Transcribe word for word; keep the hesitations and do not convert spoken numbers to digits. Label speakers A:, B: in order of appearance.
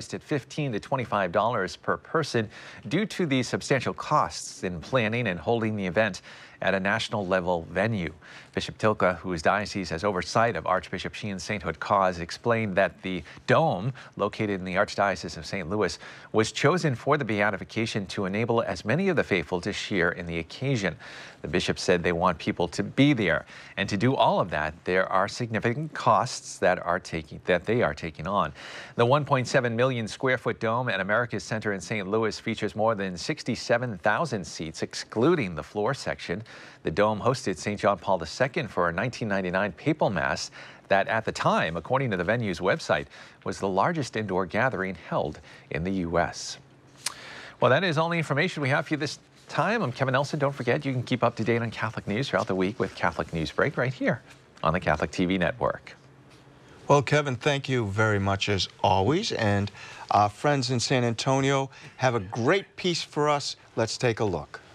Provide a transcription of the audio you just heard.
A: priced at fifteen to twenty-five dollars per person due to the substantial costs in planning and holding the event at a national level venue. Bishop Tilka, whose diocese has oversight of Archbishop Sheehan's sainthood cause, explained that the dome, located in the Archdiocese of Saint Louis, was chosen for the beatification to enable as many of the faithful to share in the occasion. The bishop said they want people to be there, and to do all of that, there are significant costs that are taking that they are taking on. The one point seven million square foot dome at America's Center in Saint Louis features more than sixty-seven thousand seats, excluding the floor section. The dome hosted Saint John Paul the Second for a nineteen ninety-nine papal mass that, at the time, according to the venue's website, was the largest indoor gathering held in the U S Well, that is all the information we have for you this time. I'm Kevin Nelson. Don't forget, you can keep up to date on Catholic news throughout the week with Catholic News Break right here on the Catholic T V network.
B: Well, Kevin, thank you very much as always. And uh, friends in San Antonio have a great piece for us. Let's take a look.